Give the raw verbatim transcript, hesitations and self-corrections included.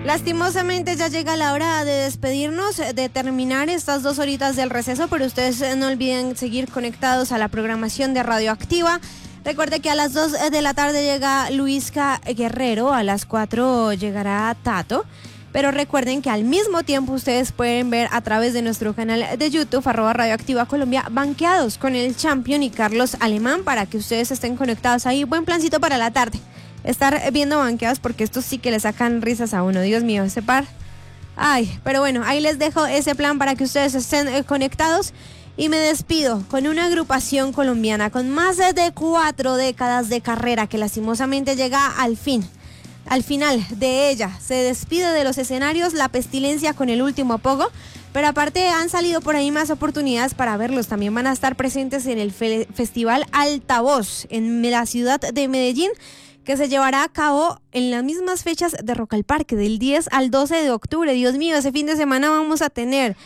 Lastimosamente ya llega la hora de despedirnos, de terminar estas dos horitas del receso, pero ustedes no olviden seguir conectados a la programación de Radioactiva. Recuerde que a las dos de la tarde llega Luisca Guerrero, a las cuatro llegará Tato. Pero recuerden que al mismo tiempo ustedes pueden ver a través de nuestro canal de YouTube, arroba Radioactiva Colombia, Banqueados con el Champion y Carlos Alemán, para que ustedes estén conectados ahí. Buen plancito para la tarde. Estar viendo Banqueados, porque estos sí que le sacan risas a uno. Dios mío, ese par. Ay, pero bueno, ahí les dejo ese plan para que ustedes estén eh, conectados. Y me despido con una agrupación colombiana con más de cuatro décadas de carrera que lastimosamente llega al fin. Al final de ella se despide de los escenarios La Pestilencia con el último pogo, pero aparte han salido por ahí más oportunidades para verlos. También van a estar presentes en el fe- Festival Altavoz en la ciudad de Medellín, que se llevará a cabo en las mismas fechas de Rock al Parque, del diez al doce de octubre. Dios mío, ese fin de semana vamos a tener